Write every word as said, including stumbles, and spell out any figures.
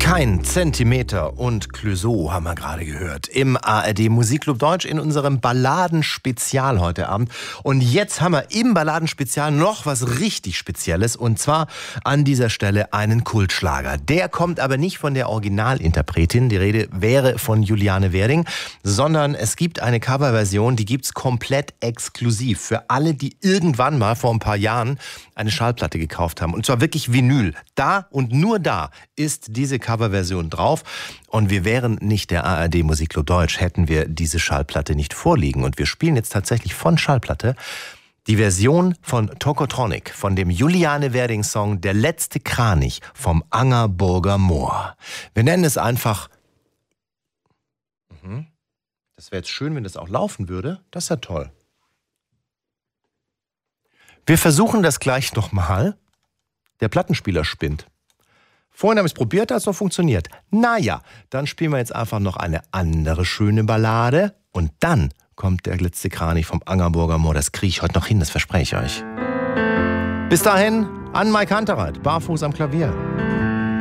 Kein Zentimeter und Clouseau haben wir gerade gehört. Im A R D Musikclub Deutsch in unserem Balladenspezial heute Abend. Und jetzt haben wir im Balladenspezial noch was richtig Spezielles. Und zwar an dieser Stelle einen Kultschlager. Der kommt aber nicht von der Originalinterpretin, die Rede wäre von Juliane Werding, sondern es gibt eine Coverversion, die gibt's komplett exklusiv für alle, die irgendwann mal vor ein paar Jahren eine Schallplatte gekauft haben. Und zwar wirklich Vinyl. Da und nur da ist diese Coverversion drauf. Und wir wären nicht der A R D Musikclub Deutsch, hätten wir diese Schallplatte nicht vorliegen. Und wir spielen jetzt tatsächlich von Schallplatte die Version von Tokotronic, von dem Juliane Werding Song Der letzte Kranich vom Angerburger Moor. Wir nennen es einfach... Mhm. Das wäre jetzt schön, wenn das auch laufen würde. Das ist ja toll. Wir versuchen das gleich nochmal. Der Plattenspieler spinnt. Vorhin habe ich es probiert, hat es noch funktioniert. Naja, dann spielen wir jetzt einfach noch eine andere schöne Ballade. Und dann kommt der letzte Kranich vom Angerburger Moor. Das kriege ich heute noch hin, das verspreche ich euch. Bis dahin, an Mike Kantereit, barfuß am Klavier.